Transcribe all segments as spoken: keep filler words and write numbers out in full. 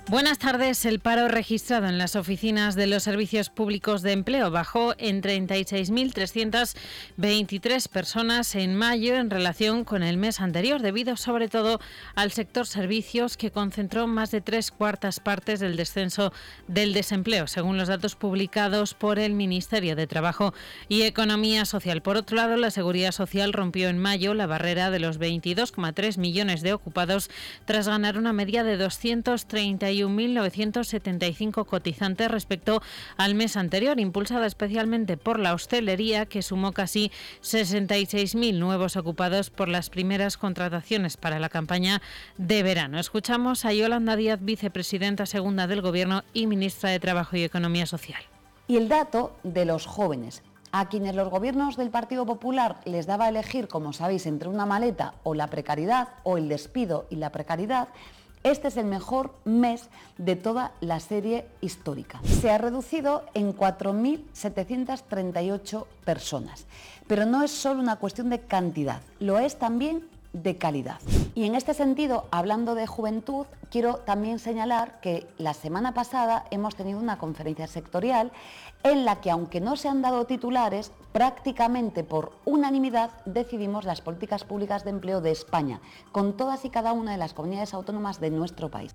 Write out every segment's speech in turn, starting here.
Buenas tardes. El paro registrado en las oficinas de los servicios públicos de empleo bajó en treinta y seis mil trescientas veintitrés personas en mayo en relación con el mes anterior, debido sobre todo al sector servicios, que concentró más de tres cuartas partes del descenso del desempleo, según los datos publicados por el Ministerio de Trabajo y Economía Social. Por otro lado, la Seguridad Social rompió en mayo la barrera de los veintidós coma tres millones de ocupados tras ganar una media de doscientos treinta y un mil novecientos setenta y cinco cotizantes respecto al mes anterior, impulsada especialmente por la hostelería, que sumó casi sesenta y seis mil nuevos ocupados por las primeras contrataciones para la campaña de verano. Escuchamos a Yolanda Díaz, vicepresidenta segunda del Gobierno y ministra de Trabajo y Economía Social. Y el dato de los jóvenes, a quienes los gobiernos del Partido Popular les daba a elegir, como sabéis, entre una maleta o la precariedad, o el despido y la precariedad, este es el mejor mes de toda la serie histórica. Se ha reducido en cuatro mil setecientas treinta y ocho personas, pero no es solo una cuestión de cantidad, lo es también de calidad. Y en este sentido, hablando de juventud, quiero también señalar que la semana pasada hemos tenido una conferencia sectorial en la que, aunque no se han dado titulares, prácticamente por unanimidad decidimos las políticas públicas de empleo de España, con todas y cada una de las comunidades autónomas de nuestro país.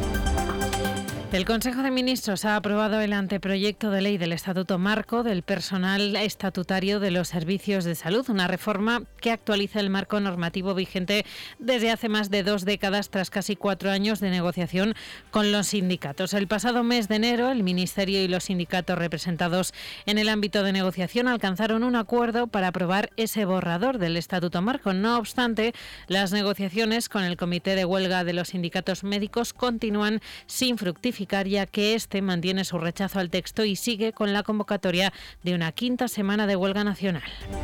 El Consejo de Ministros ha aprobado el anteproyecto de ley del Estatuto Marco del Personal Estatutario de los Servicios de Salud, una reforma que actualiza el marco normativo vigente desde hace más de dos décadas, tras casi cuatro años de negociación con los sindicatos. El pasado mes de enero, el Ministerio y los sindicatos representados en el ámbito de negociación alcanzaron un acuerdo para aprobar ese borrador del Estatuto Marco. No obstante, las negociaciones con el Comité de Huelga de los Sindicatos Médicos continúan sin fructificar, ya que este mantiene su rechazo al texto y sigue con la convocatoria de una quinta semana de huelga nacional.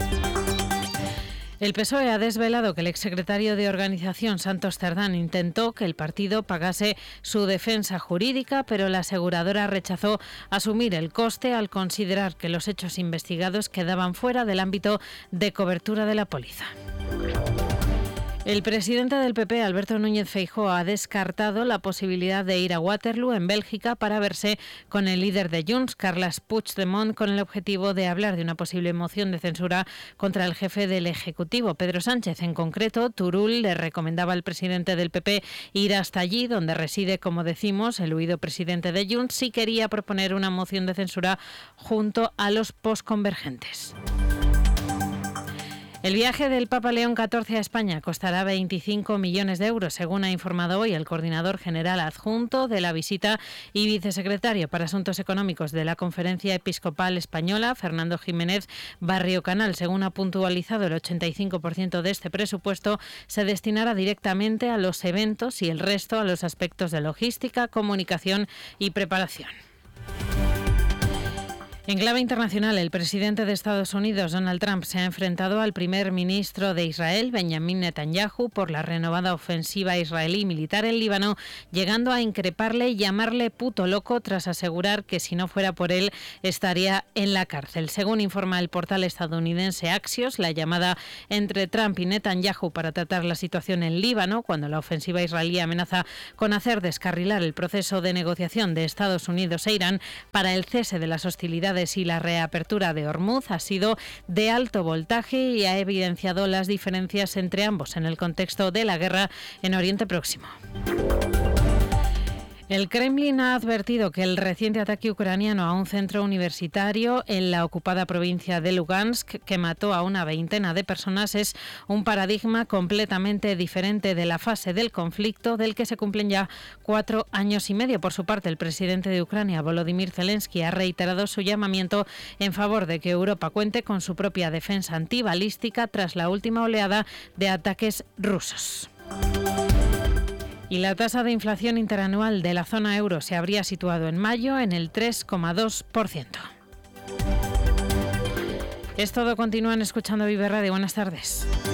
El P S O E ha desvelado que el exsecretario de Organización, Santos Cerdán, intentó que el partido pagase su defensa jurídica, pero la aseguradora rechazó asumir el coste al considerar que los hechos investigados quedaban fuera del ámbito de cobertura de la póliza. El presidente del P P, Alberto Núñez Feijóo, ha descartado la posibilidad de ir a Waterloo, en Bélgica, para verse con el líder de Junts, Carles Puigdemont, con el objetivo de hablar de una posible moción de censura contra el jefe del Ejecutivo, Pedro Sánchez. En concreto, Turull le recomendaba al presidente del P P ir hasta allí, donde reside, como decimos, el huido presidente de Junts, si quería proponer una moción de censura junto a los posconvergentes. El viaje del Papa León catorce a España costará veinticinco millones de euros, según ha informado hoy el coordinador general adjunto de la visita y vicesecretario para Asuntos Económicos de la Conferencia Episcopal Española, Fernando Jiménez Barrio Canal. Según ha puntualizado, el ochenta y cinco por ciento de este presupuesto se destinará directamente a los eventos y el resto a los aspectos de logística, comunicación y preparación. En clave internacional, el presidente de Estados Unidos, Donald Trump, se ha enfrentado al primer ministro de Israel, Benjamin Netanyahu, por la renovada ofensiva israelí militar en Líbano, llegando a increparle y llamarle puto loco, tras asegurar que si no fuera por él estaría en la cárcel. Según informa el portal estadounidense Axios, la llamada entre Trump y Netanyahu para tratar la situación en Líbano, cuando la ofensiva israelí amenaza con hacer descarrilar el proceso de negociación de Estados Unidos e Irán para el cese de las hostilidades y la reapertura de Hormuz, ha sido de alto voltaje y ha evidenciado las diferencias entre ambos en el contexto de la guerra en Oriente Próximo. El Kremlin ha advertido que el reciente ataque ucraniano a un centro universitario en la ocupada provincia de Lugansk, que mató a una veintena de personas, es un paradigma completamente diferente de la fase del conflicto, del que se cumplen ya cuatro años y medio. Por su parte, el presidente de Ucrania, Volodymyr Zelensky, ha reiterado su llamamiento en favor de que Europa cuente con su propia defensa antibalística tras la última oleada de ataques rusos. Y la tasa de inflación interanual de la zona euro se habría situado en mayo en el tres coma dos por ciento. Es todo. Continúan escuchando Vive Radio. Buenas tardes.